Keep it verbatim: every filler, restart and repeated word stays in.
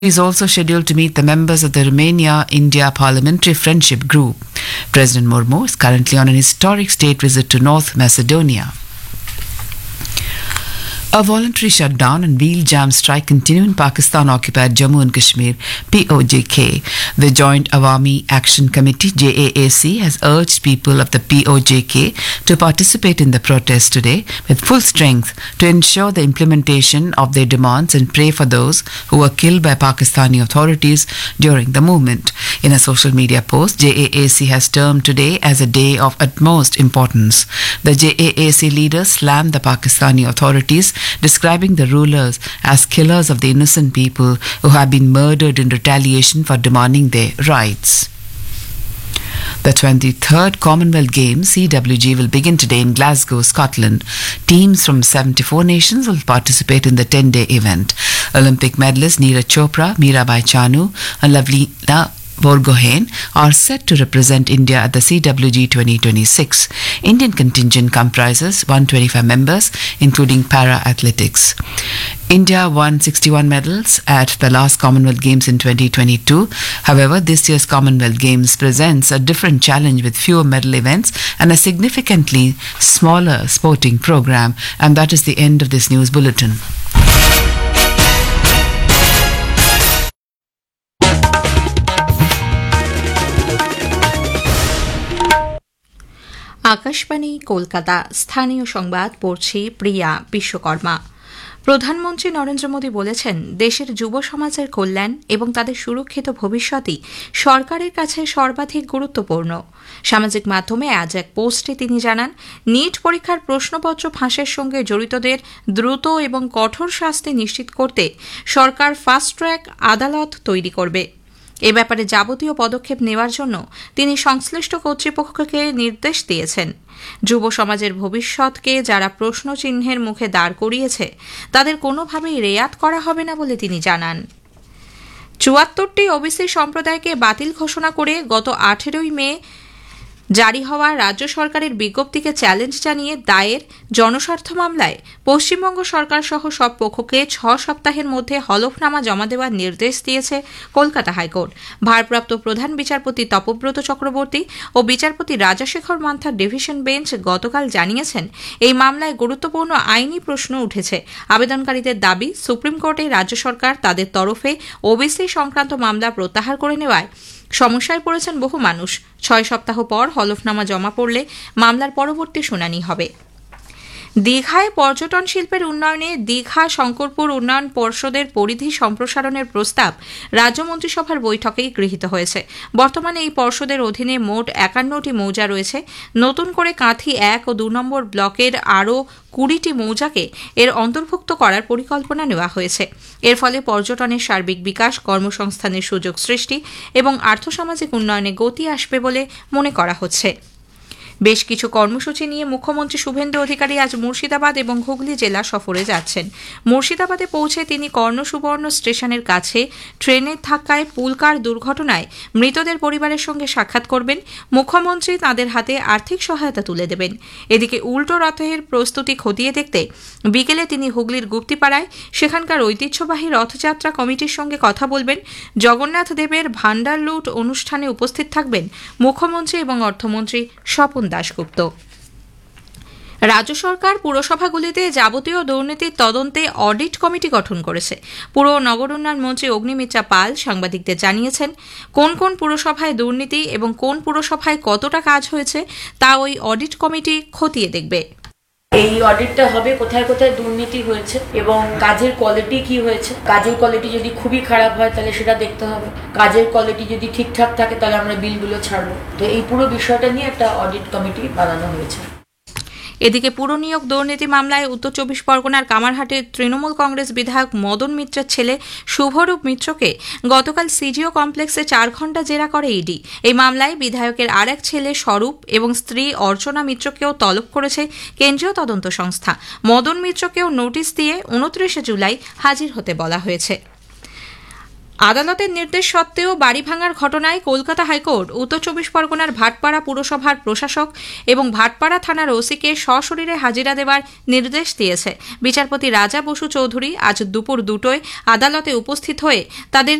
He is also scheduled to meet the members of the Romania-India Parliamentary Friendship Group. President Murmu is currently on an historic state visit to North Macedonia. A voluntary shutdown and wheel jam strike continue in Pakistan-occupied Jammu and Kashmir, P O J K. The Joint Awami Action Committee, J A A C, has urged people of the P O J K to participate in the protest today with full strength to ensure the implementation of their demands and pray for those who were killed by Pakistani authorities during the movement. In a social media post, J A A C has termed today as a day of utmost importance. The J A A C leaders slammed the Pakistani authorities, describing the rulers as killers of the innocent people who have been murdered in retaliation for demanding their rights. The twenty-third Commonwealth Games, C W G, will begin today in Glasgow, Scotland. Teams from seventy-four nations will participate in the ten-day event. Olympic medalists Neeraj Chopra, Mirabai Chanu and Lavlina Borgohain are set to represent India at the C W G twenty twenty-six. Indian contingent comprises one hundred twenty-five members, including para-athletics. India won sixty-one medals at the last Commonwealth Games in twenty twenty-two. However, this year's Commonwealth Games presents a different challenge with fewer medal events and a significantly smaller sporting program. And that is the end of this news bulletin. Akashvani Kolkata স্থানীয় সংবাদ পড়ছি প্রিয়া বিশ্বকর্মা। প্রধানমন্ত্রী নরেন্দ্র মোদী বলেছেন, দেশের যুব সমাজের কল্যাণ এবং তাদের সুরক্ষিত ভবিষ্যতই সরকারের কাছে সর্বাধিক গুরুত্বপূর্ণ। সামাজিক মাধ্যমে আজ এক পোস্টে তিনি জানান, নিট পরীক্ষার প্রশ্নপত্র ফাঁসের সঙ্গে জড়িতদের দ্রুত এবং কঠোর শাস্তি নিশ্চিত করতে সরকার ফাস্ট ট্র্যাক আদালত তৈরি করবে। এ ব্যাপারে যাবতীয় পদক্ষেপ নেওয়ার জন্য তিনি সংশ্লিষ্ট কর্তৃপক্ষকে নির্দেশ দিয়েছেন। যুব সমাজের ভবিষ্যৎকে যারা প্রশ্ন চিহ্নের মুখে দাঁড় করিয়েছে তাদের কোনোভাবেই রেয়াত করা হবে না বলে তিনি জানান। চুয়াত্তরটি ওবিসি সম্প্রদায়কে বাতিল ঘোষণা করে গত আঠেরোই মে জারি হওয়া রাজ্য সরকারের বিজ্ঞপ্তিকে চ্যালেঞ্জ জানিয়ে দায়ের জনস্বার্থ মামলায় পশ্চিমবঙ্গ সরকার সহ সব পক্ষকে ছ সপ্তাহের মধ্যে হলফনামা জমা দেওয়ার নির্দেশ দিয়েছে কলকাতা হাইকোর্ট। ভারপ্রাপ্ত প্রধান বিচারপতি তপব্রত চক্রবর্তী ও বিচারপতি রাজাশেখর মান্থার ডিভিশন বেঞ্চ গতকাল জানিয়েছেন, এই মামলায় গুরুত্বপূর্ণ আইনি প্রশ্ন উঠেছে। আবেদনকারীদের দাবি, সুপ্রিম কোর্টে রাজ্য সরকার তাদের তরফে ওবিসি সংক্রান্ত মামলা প্রত্যাহার করে নেওয়ায় সমস্যায় পড়েছেন বহু মানুষ। ছয় সপ্তাহ পর হলফনামা জমা পড়লে মামলার পরবর্তী শুনানি হবে। দীঘায় পর্যটন শিল্পের উন্নয়নে দীঘা শঙ্করপুর উন্নয়ন পর্ষদের পরিধি সম্প্রসারণের প্রস্তাব রাজ্য মন্ত্রিসভার বৈঠকেই গৃহীত হয়েছে। বর্তমানে এই পর্ষদের অধীনে মোট একান্নটি মৌজা রয়েছে। নতুন করে কাঁথি এক ও দু নম্বর ব্লকের আরও কুড়িটি মৌজাকে এর অন্তর্ভুক্ত করার পরিকল্পনা নেওয়া হয়েছে। এর ফলে পর্যটনের সার্বিক বিকাশ, কর্মসংস্থানের সুযোগ সৃষ্টি এবং আর্থসামাজিক উন্নয়নে গতি আসবে বলে মনে করা হচ্ছে। বেশ কিছু কর্মসূচি নিয়ে মুখ্যমন্ত্রী শুভেন্দু অধিকারী আজ মুর্শিদাবাদ এবং হুগলি জেলা সফরে যাচ্ছেন। মুর্শিদাবাদে পৌঁছে তিনি কর্ণসুবর্ণ স্টেশনের কাছে ট্রেনের ধাক্কায় পুলকার দুর্ঘটনায় মৃতদের পরিবারের সঙ্গে সাক্ষাৎ করবেন। মুখ্যমন্ত্রী তাঁদের হাতে আর্থিক সহায়তা তুলে দেবেন। এদিকে উল্টো রথের প্রস্তুতি খতিয়ে দেখতে বিকেলে তিনি হুগলির গুপ্তিপাড়ায় সেখানকার ঐতিহ্যবাহী রথযাত্রা কমিটির সঙ্গে কথা বলবেন। জগন্নাথ দেবের ভান্ডার লুট অনুষ্ঠানে উপস্থিত থাকবেন মুখ্যমন্ত্রী এবং অর্থমন্ত্রী স্বপন দাশগুপ্ত। রাজ্য সরকার পুরসভাগুলিতে যাবতীয় দুর্নীতির তদন্তে অডিট কমিটি গঠন করেছে। পুর ও নগর উন্নয়ন মন্ত্রী অগ্নিমিত্রা পাল সাংবাদিকদের জানিয়েছেন, কোন কোন পুরসভায় দুর্নীতি এবং কোন পুরসভায় কতটা কাজ হয়েছে তা ওই অডিট কমিটি খতিয়ে দেখবে। এই অডিটটা হবে কোথায় কোথায় দুর্নীতি হয়েছে এবং কাজের কোয়ালিটি কি হয়েছে। কাজের কোয়ালিটি যদি খুবই খারাপ হয় তাহলে সেটা দেখতে হবে। কাজের কোয়ালিটি যদি ঠিকঠাক থাকে তাহলে আমরা বিলগুলো ছাড়বো। তো এই পুরো বিষয়টা নিয়ে একটা অডিট কমিটি বানানো হয়েছে। এদিকে পুরনিয়োগ দুর্নীতি মামলায় উত্তর চব্বিশ পরগনার কামারহাটের তৃণমূল কংগ্রেস বিধায়ক মদন মিত্রের ছেলে শুভরূপ মিত্রকে গতকাল সিজিও কমপ্লেক্সে চার ঘণ্টা জেরা করে ইডি। এই মামলায় বিধায়কের আর এক ছেলে স্বরূপ এবং স্ত্রী অর্চনা মিত্রকেও তলব করেছে কেন্দ্রীয় তদন্ত সংস্থা। মদন মিত্রকেও নোটিশ দিয়ে উনত্রিশে জুলাই হাজির হতে বলা হয়েছে। আদালতের নির্দেশ সত্ত্বেও বাড়ি ভাঙার ঘটনায় কলকাতা হাইকোর্ট উত্তর চব্বিশ পরগনার ভাটপাড়া পুরসভার প্রশাসক এবং ভাটপাড়া থানার ওসিকে সশরীরে হাজিরা দেওয়ার নির্দেশ দিয়েছে। বিচারপতি রাজা বসু চৌধুরী আজ দুপুর দুটোয় আদালতে উপস্থিত হয়ে তাদের